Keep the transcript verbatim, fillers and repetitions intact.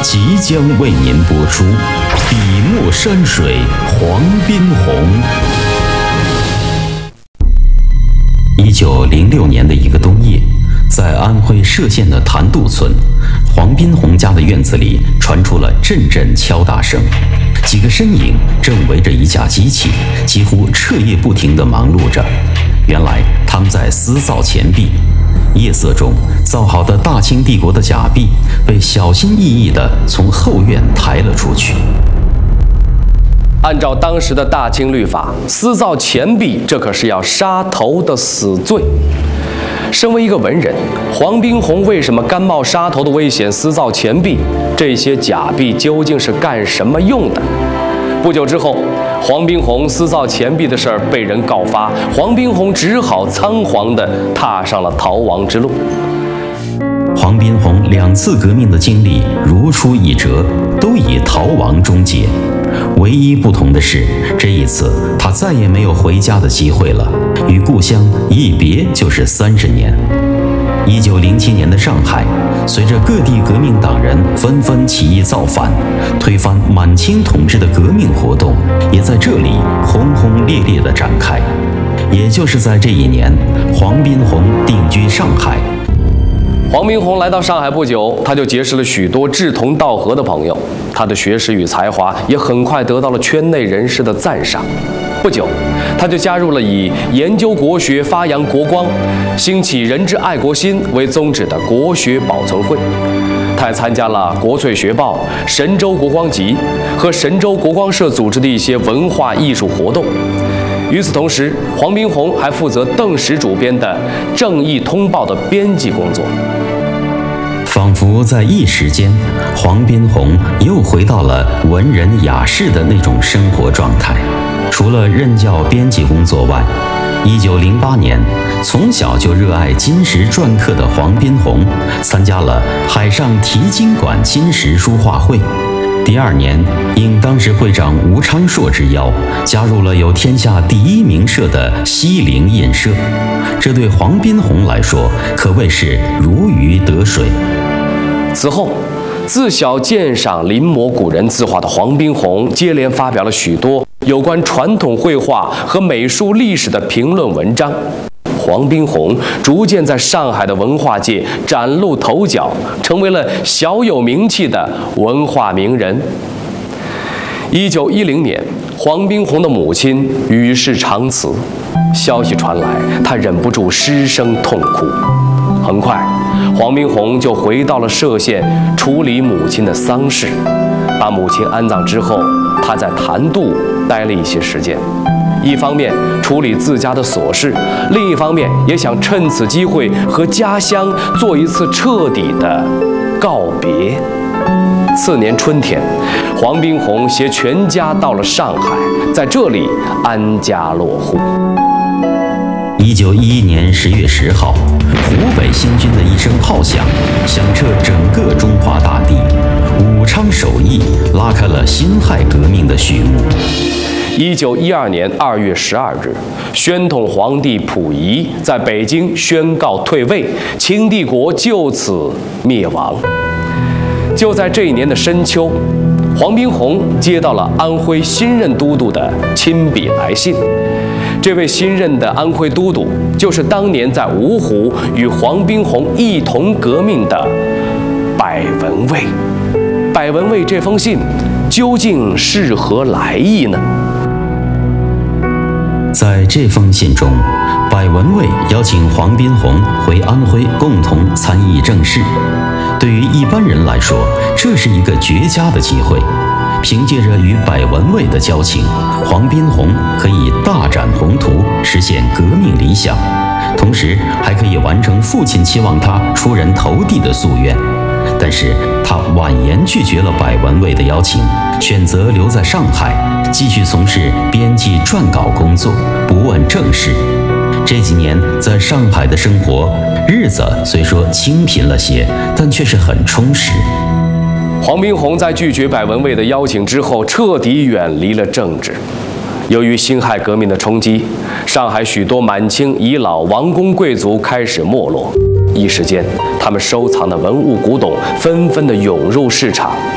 即将为您播出《笔墨山水黄宾虹》。一九零六年的一个冬夜，在安徽歙县的潭渡村，黄宾虹家的院子里传出了阵阵敲打声，几个身影正围着一架机器，几乎彻夜不停地忙碌着。原来他们在私造钱币。夜色中，造好的大清帝国的假币被小心翼翼地从后院抬了出去。 按照当时的大清律法，私造钱币这可是要杀头的死罪。身为一个文人，黄宾虹为什么甘冒杀头的危险私造钱币？这些假币究竟是干什么用的？不久之后，黄宾虹私造钱币的事儿被人告发，黄宾虹只好仓皇地踏上了逃亡之路。 黄宾虹两次革命的经历如出一辙，都以逃亡终结。唯一不同的是，这一次他再也没有回家的机会了，与故乡一别就是三十年。一九零七年的上海，随着各地革命党人纷纷起义造反，推翻满清统治的革命活动也在这里轰轰烈烈地展开。也就是在这一年，黄宾虹定居上海。 黄宾虹来到上海不久，他就结识了许多志同道合的朋友，他的学识与才华也很快得到了圈内人士的赞赏。不久，他就加入了以研究国学、发扬国光、兴起人之爱国心为宗旨的国学保存会。他还参加了国粹学报、神州国光集和神州国光社组织的一些文化艺术活动。与此同时，黄宾虹还负责邓石主编的《正义通报》的编辑工作。 仿佛在一时间，黄宾虹又回到了文人雅士的那种生活状态。除了任教编辑工作外，一九零八年，从小就热爱金石篆刻的黄宾虹参加了海上题经馆金石书画会。第二年，应当时会长吴昌硕之邀，加入了有天下第一名社的西泠印社。这对黄宾虹来说可谓是如鱼得水。 此后，自小鉴赏临摹古人字画的黄宾虹，接连发表了许多有关传统绘画和美术历史的评论文章。黄宾虹逐渐在上海的文化界崭露头角，成为了小有名气的文化名人。一九一零年，黄宾虹的母亲与世长辞，消息传来，他忍不住失声痛哭。很快，黄宾虹就回到了歙县处理母亲的丧事。把母亲安葬之后，他在潭渡待了一些时间，一方面处理自家的琐事，另一方面也想趁此机会和家乡做一次彻底的告别。次年春天，黄宾虹携全家到了上海，在这里安家落户。 一九一一年十月十号，湖北新军的一声炮响，响彻整个中华大地。武昌首义拉开了辛亥革命的序幕。 一九一二年二月十二日，宣统皇帝溥仪在北京宣告退位，清帝国就此灭亡。就在这一年的深秋，黄宾虹接到了安徽新任都督的亲笔来信。这位新任的安徽都督，就是当年在芜湖与黄宾虹一同革命的百文蔚。百文蔚这封信究竟是何来意呢？ 在这封信中，百文蔚邀请黄宾虹回安徽共同参议政事。对于一般人来说，这是一个绝佳的机会。凭借着与百文蔚的交情，黄宾虹可以大展宏图，实现革命理想，同时还可以完成父亲期望他出人头地的夙愿。但是他婉言拒绝了百文蔚的邀请，选择留在上海，继续从事编辑撰稿工作，不问政事。这几年在上海的生活，日子虽说清贫了些，但却是很充实。 黄宾虹在拒绝百文蔚的邀请之后，彻底远离了政治。由于辛亥革命的冲击，上海许多满清遗老王公贵族开始没落，一时间，他们收藏的文物古董纷纷地涌入市场。